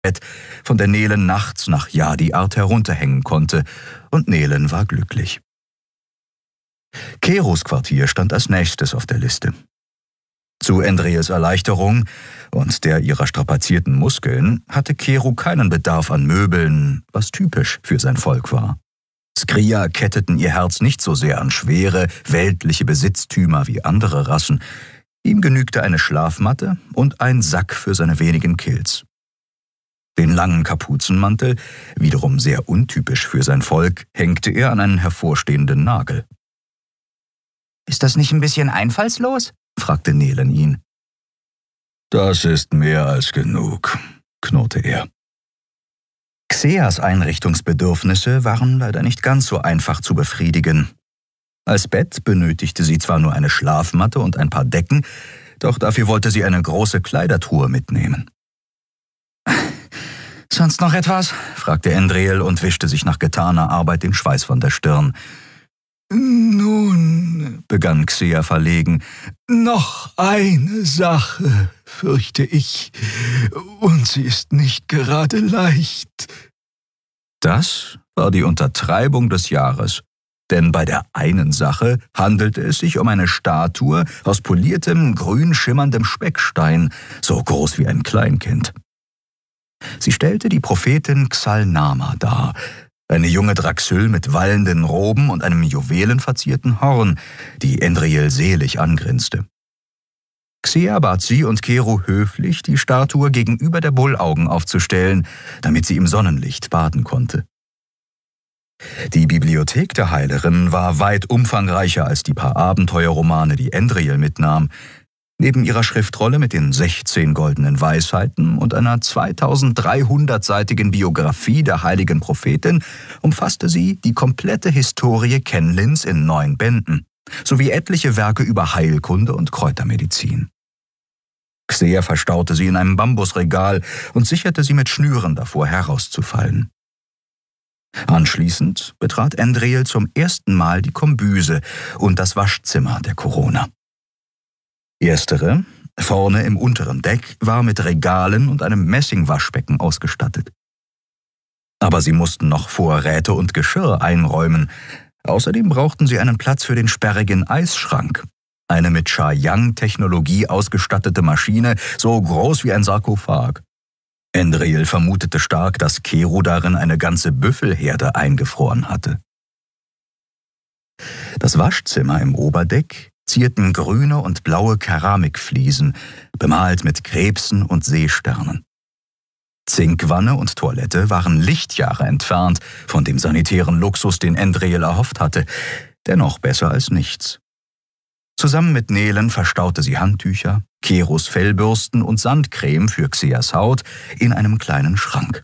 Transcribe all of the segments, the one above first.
von der Nelen nachts nach Jahr-die-Art herunterhängen konnte, und Nelen war glücklich. Keros Quartier stand als nächstes auf der Liste. Zu Endriels Erleichterung und der ihrer strapazierten Muskeln hatte Kero keinen Bedarf an Möbeln, was typisch für sein Volk war. Skria ketteten ihr Herz nicht so sehr an schwere, weltliche Besitztümer wie andere Rassen. Ihm genügte eine Schlafmatte und ein Sack für seine wenigen Kills. Den langen Kapuzenmantel, wiederum sehr untypisch für sein Volk, hängte er an einen hervorstehenden Nagel. »Ist das nicht ein bisschen einfallslos?« fragte Nelen ihn. »Das ist mehr als genug«, knurrte er. Xeas Einrichtungsbedürfnisse waren leider nicht ganz so einfach zu befriedigen. Als Bett benötigte sie zwar nur eine Schlafmatte und ein paar Decken, doch dafür wollte sie eine große Kleidertruhe mitnehmen. »Sonst noch etwas?« fragte Endriel und wischte sich nach getaner Arbeit den Schweiß von der Stirn. »Nun«, begann Xea verlegen, »noch eine Sache, fürchte ich, und sie ist nicht gerade leicht.« Das war die Untertreibung des Jahres, denn bei der einen Sache handelte es sich um eine Statue aus poliertem, grün schimmerndem Speckstein, so groß wie ein Kleinkind. Sie stellte die Prophetin Xalnama dar, eine junge Draxyl mit wallenden Roben und einem juwelenverzierten Horn, die Endriel selig angrinste. Xea bat sie und Kero höflich, die Statue gegenüber der Bullaugen aufzustellen, damit sie im Sonnenlicht baden konnte. Die Bibliothek der Heilerin war weit umfangreicher als die paar Abenteuerromane, die Endriel mitnahm. Neben ihrer Schriftrolle mit den 16 goldenen Weisheiten und einer 2300-seitigen Biografie der heiligen Prophetin umfasste sie die komplette Historie Kenlins in 9 Bänden, sowie etliche Werke über Heilkunde und Kräutermedizin. Xea verstaute sie in einem Bambusregal und sicherte sie mit Schnüren davor, herauszufallen. Anschließend betrat Endriel zum ersten Mal die Kombüse und das Waschzimmer der Corona. Erstere, vorne im unteren Deck, war mit Regalen und einem Messingwaschbecken ausgestattet. Aber sie mussten noch Vorräte und Geschirr einräumen. Außerdem brauchten sie einen Platz für den sperrigen Eisschrank, eine mit Sha-Yang-Technologie ausgestattete Maschine, so groß wie ein Sarkophag. Endriel vermutete stark, dass Kero darin eine ganze Büffelherde eingefroren hatte. Das Waschzimmer im Oberdeck zierten grüne und blaue Keramikfliesen, bemalt mit Krebsen und Seesternen. Zinkwanne und Toilette waren Lichtjahre entfernt von dem sanitären Luxus, den Endriel erhofft hatte, dennoch besser als nichts. Zusammen mit Nelen verstaute sie Handtücher, Keros Fellbürsten und Sandcreme für Xeas Haut in einem kleinen Schrank.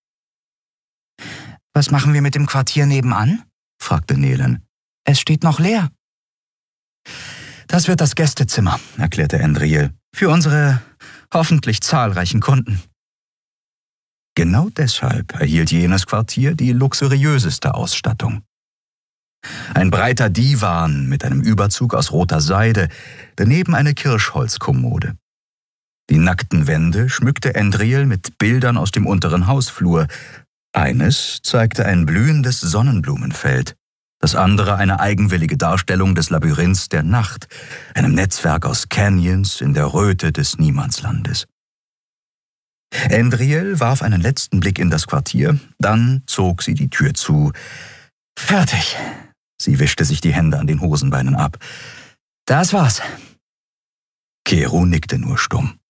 »Was machen wir mit dem Quartier nebenan?« fragte Nelen. »Es steht noch leer.« »Das wird das Gästezimmer«, erklärte Endriel, »für unsere hoffentlich zahlreichen Kunden.« Genau deshalb erhielt jenes Quartier die luxuriöseste Ausstattung. Ein breiter Divan mit einem Überzug aus roter Seide, daneben eine Kirschholzkommode. Die nackten Wände schmückte Endriel mit Bildern aus dem unteren Hausflur. Eines zeigte ein blühendes Sonnenblumenfeld, das andere eine eigenwillige Darstellung des Labyrinths der Nacht, einem Netzwerk aus Canyons in der Röte des Niemandslandes. Endriel warf einen letzten Blick in das Quartier, dann zog sie die Tür zu. »Fertig«, sie wischte sich die Hände an den Hosenbeinen ab. »Das war's.« Kero nickte nur stumm.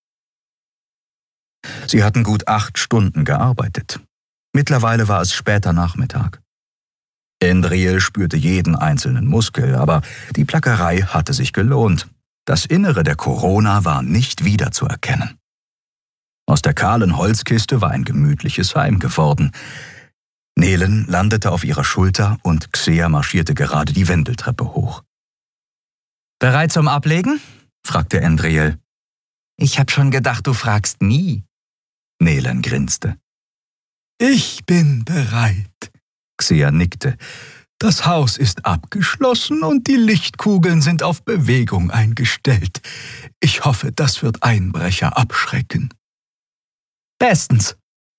Sie hatten gut 8 Stunden gearbeitet. Mittlerweile war es später Nachmittag. Endriel spürte jeden einzelnen Muskel, aber die Plackerei hatte sich gelohnt. Das Innere der Corona war nicht wiederzuerkennen. Aus der kahlen Holzkiste war ein gemütliches Heim geworden. Nelen landete auf ihrer Schulter und Xea marschierte gerade die Wendeltreppe hoch. »Bereit zum Ablegen?« fragte Endriel. »Ich hab schon gedacht, du fragst nie.« Nelen grinste. »Ich bin bereit.« Xea nickte. »Das Haus ist abgeschlossen und die Lichtkugeln sind auf Bewegung eingestellt. Ich hoffe, das wird Einbrecher abschrecken.« »Bestens«,